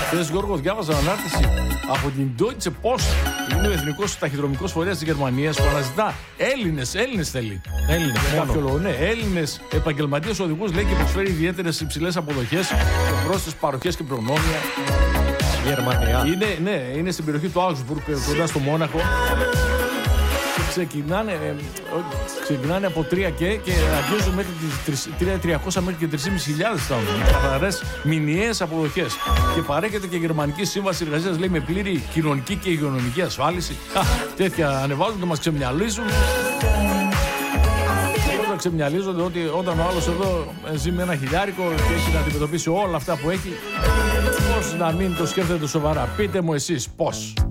Χθες, Γιώργο, διάβαζα ανάρτηση από την Deutsche Post. Είναι ο εθνικός ταχυδρομικός φορέας της Γερμανίας που αναζητά Έλληνες θέλει. Έλληνες επαγγελματίες οδηγούς, λέει, και προσφέρει ιδιαίτερες υψηλές αποδοχές σε πρόσθετες παροχές και προνόμια. Γερμανία. Είναι στην περιοχή του Augsburg, κοντά στο Μόναχο. Ξεκινάνε από 3 και αγγίζουν μέχρι τις 300 μέχρι και 3.500 καθαρές μηνιαίες αποδοχές. Και παρέχεται και γερμανική σύμβαση εργασίας, λέει, με πλήρη κοινωνική και υγειονομική ασφάλιση. Τέτοια ανεβάζουν και μας ξεμυαλίζουν. Όταν ξεμυαλίζονται ότι όταν ο άλλος εδώ ζει με 1.000 και έχει να αντιμετωπίσει όλα αυτά που έχει, πώς να μην το σκέφτεται σοβαρά? Πείτε μου εσείς πώς.